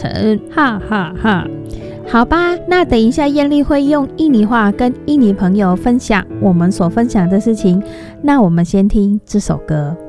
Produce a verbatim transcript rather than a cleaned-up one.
成，哈哈哈。好吧，那等一下艳丽会用印尼话跟印尼朋友分享我们所分享的事情，那我们先听这首歌。